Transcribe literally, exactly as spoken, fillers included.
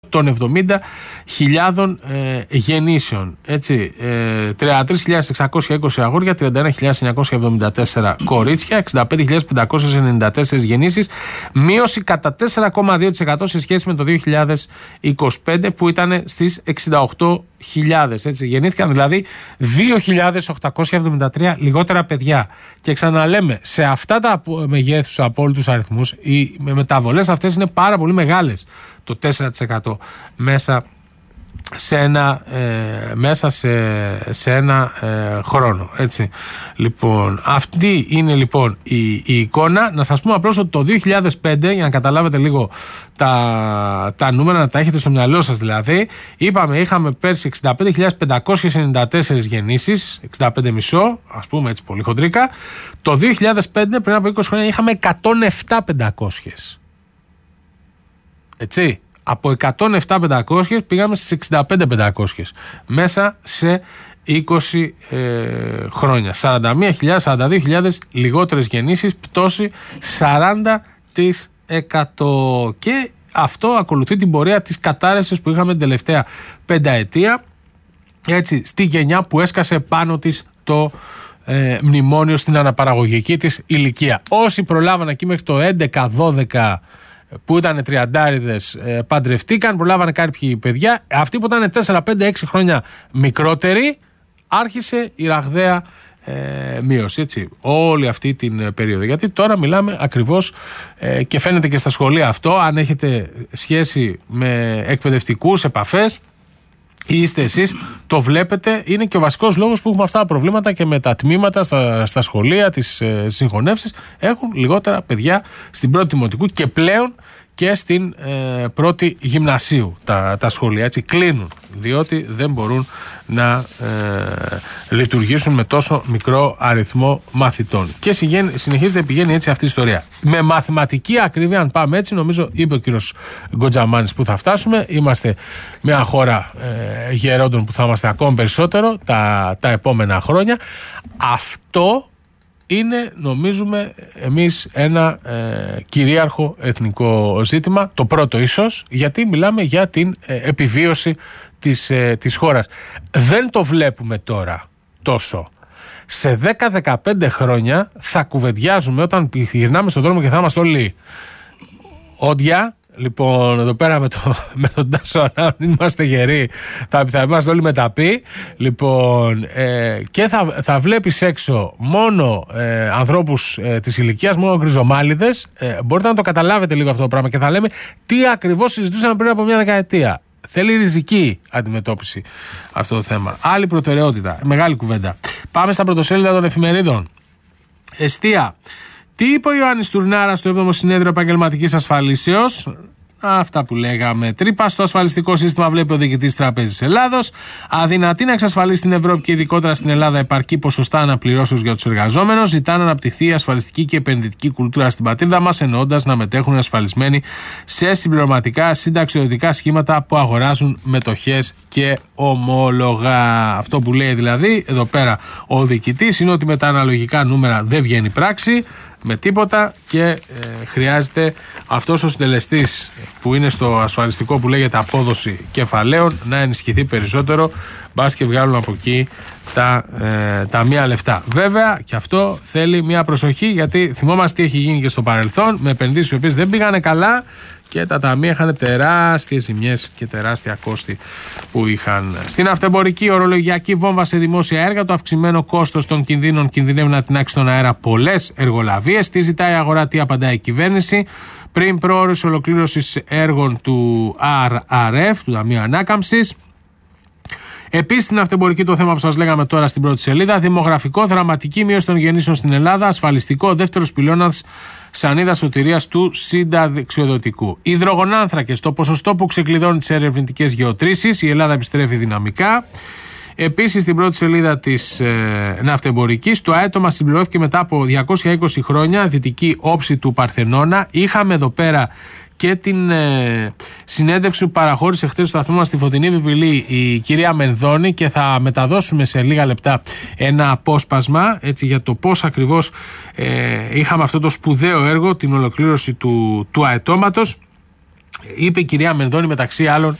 των εβδομήντα χιλιάδων ε, γεννήσεων. Έτσι, ε, τριάντα τρεις χιλιάδες εξακόσια είκοσι αγόρια, τριάντα ένα χιλιάδες εννιακόσια εβδομήντα τέσσερα κορίτσια, εξήντα πέντε χιλιάδες πεντακόσιες ενενήντα τέσσερις γεννήσεις, μείωση κατά τέσσερα κόμμα δύο τοις εκατό σε σχέση με το δύο χιλιάδες είκοσι πέντε που ήταν στις εξήντα οκτώ χιλιάδες. Έτσι, γεννήθηκαν δηλαδή δύο χιλιάδες οκτακόσια εβδομήντα τρία λιγότερα παιδιά. Και ξαναλέμε, σε αυτά τα μεγέθους απόλυτους αριθμούς, οι μεταβολές αυτές είναι πάρα πολύ μεγάλες. Το τέσσερα τοις εκατό μέσα σε ένα, ε, μέσα σε, σε ένα ε, χρόνο. Έτσι. Λοιπόν, αυτή είναι λοιπόν η, η εικόνα. Να σας πούμε απλώς ότι το δύο χιλιάδες πέντε, για να καταλάβετε λίγο τα, τα νούμερα, να τα έχετε στο μυαλό σας δηλαδή, είπαμε, είχαμε πέρσι εξήντα πέντε χιλιάδες πεντακόσιες ενενήντα τέσσερις γεννήσεις, εξήντα πέντε κόμμα πέντε, ας πούμε έτσι πολύ χοντρικά. Το δύο χιλιάδες πέντε, πριν από είκοσι χρόνια, είχαμε εκατόν επτά χιλιάδες πεντακόσιες. Έτσι. Από εκατόν επτά χιλιάδες πεντακόσιες πήγαμε στις εξήντα πέντε χιλιάδες πεντακόσιες μέσα σε είκοσι ε, χρόνια. σαράντα μία χιλιάδες, σαράντα δύο χιλιάδες λιγότερες γεννήσεις, πτώση σαράντα τοις εκατό. Και αυτό ακολουθεί την πορεία της κατάρρευσης που είχαμε την τελευταία πενταετία, έτσι, στη γενιά που έσκασε πάνω της το ε, μνημόνιο στην αναπαραγωγική της ηλικία. Όσοι προλάβαν εκεί μέχρι το έντεκα δώδεκα που ήταν τριαντάριδες, ε, παντρευτήκαν, προλάβανε κάποιοι παιδιά. Αυτοί που ήταν τέσσερα πέντε έξι χρόνια μικρότεροι, άρχισε η ραγδαία ε, μείωση. Έτσι, όλη αυτή την ε, περίοδο. Γιατί τώρα μιλάμε ακριβώς ε, και φαίνεται και στα σχολεία αυτό. Αν έχετε σχέση με εκπαιδευτικούς, επαφές, ή είστε εσείς, το βλέπετε, είναι και ο βασικός λόγος που έχουμε αυτά τα προβλήματα και με τα τμήματα στα, στα σχολεία, τις ε, συγχωνεύσεις. Έχουν λιγότερα παιδιά στην πρώτη δημοτικού και πλέον και στην ε, πρώτη γυμνασίου τα, τα σχολεία. Έτσι κλείνουν, διότι δεν μπορούν να ε, λειτουργήσουν με τόσο μικρό αριθμό μαθητών. Και συνεχίζεται να πηγαίνει έτσι αυτή η ιστορία. Με μαθηματική ακρίβεια, αν πάμε έτσι, νομίζω είπε ο κύριος Γκοτζαμάνης που θα φτάσουμε. Είμαστε μια χώρα ε, γερόντων που θα είμαστε ακόμη περισσότερο τα, τα επόμενα χρόνια. Αυτό είναι, νομίζουμε εμείς, ένα ε, κυρίαρχο εθνικό ζήτημα, το πρώτο ίσως, γιατί μιλάμε για την ε, επιβίωση της, ε, της χώρας. Δεν το βλέπουμε τώρα τόσο. Σε δέκα με δεκαπέντε χρόνια θα κουβεντιάζουμε, όταν γυρνάμε στον δρόμο και θα είμαστε όλοι όντια. Λοιπόν, εδώ πέρα με, το, με τον Τάσο, αν είμαστε γεροί, θα, θα είμαστε όλοι μεταποί. Λοιπόν, ε, και θα, θα βλέπεις έξω μόνο ε, ανθρώπους ε, της ηλικίας, μόνο γκριζομάλιδες. Ε, μπορείτε να το καταλάβετε λίγο αυτό το πράγμα και θα λέμε τι ακριβώς συζητούσαμε πριν από μια δεκαετία. Θέλει ριζική αντιμετώπιση αυτό το θέμα. Άλλη προτεραιότητα, μεγάλη κουβέντα. Πάμε στα πρωτοσέλιδα των εφημερίδων. Εστία. Τι είπε ο Ιωάννης Τουρνάρα στο έβδομο Συνέδριο Επαγγελματικής Ασφαλίσεως? Αυτά που λέγαμε. Τρύπα στο ασφαλιστικό σύστημα, βλέπει ο διοικητής Τραπέζης Ελλάδος. Αδυνατή να εξασφαλίσει στην Ευρώπη και ειδικότερα στην Ελλάδα επαρκή ποσοστά αναπληρώσεως για τους εργαζόμενους. Ζητά να αναπτυχθεί η ασφαλιστική και επενδυτική κουλτούρα στην πατρίδα μας, εννοώντας να μετέχουν ασφαλισμένοι σε συμπληρωματικά συνταξιοδοτικά σχήματα που αγοράζουν μετοχές και ομόλογα. Αυτό που λέει δηλαδή εδώ πέρα ο διοικητής είναι ότι με τα αναλογικά νούμερα δεν βγαίνει πράξη με τίποτα και ε, χρειάζεται αυτός ο συντελεστής που είναι στο ασφαλιστικό που λέγεται απόδοση κεφαλαίων να ενισχυθεί περισσότερο, μπας και βγάλουν από εκεί τα, ε, τα μία λεφτά. Βέβαια και αυτό θέλει μία προσοχή, γιατί θυμόμαστε τι έχει γίνει και στο παρελθόν με επενδύσεις οι οποίες δεν πήγανε καλά και τα ταμεία είχαν τεράστιες ζημιές και τεράστια κόστη που είχαν. Στην αυτεμπορική ορολογιακή βόμβα σε δημόσια έργα, το αυξημένο κόστος των κινδύνων κινδυνεύει να τεινάξει στον αέρα πολλές εργολαβίες. Τι ζητάει η αγορά, τι απαντάει η κυβέρνηση? Πριν προώρηση ολοκλήρωσης έργων του αρ αρ εφ, του Ταμείου Ανάκαμψης. Επίσης, στην αυτεμπορική, το θέμα που σας λέγαμε τώρα στην πρώτη σελίδα, δημογραφικό, δραματική μείωση των γεννήσεων στην Ελλάδα, ασφαλιστικό, δεύτερος πυλώνας σανίδα σωτηρίας του συνταξιοδοτικού. Υδρογονάνθρακες, το ποσοστό που ξεκλειδώνει τις ερευνητικές γεωτρήσεις, η Ελλάδα επιστρέφει δυναμικά. Επίσης, στην πρώτη σελίδα της ε, ναυτεμπορικής, το αέτομα συμπληρώθηκε μετά από διακόσια είκοσι χρόνια, δυτική όψη του Παρθενώνα. Είχαμε εδώ πέρα και την ε, συνέντευξη που παραχώρησε χθες στο σταθμό μας στη Φωτεινή Βιπυλή η κυρία Μενδώνη, και θα μεταδώσουμε σε λίγα λεπτά ένα απόσπασμα έτσι, για το πώς ακριβώς ε, είχαμε αυτό το σπουδαίο έργο, την ολοκλήρωση του, του αετώματος. είπε η κυρία Μενδώνη μεταξύ άλλων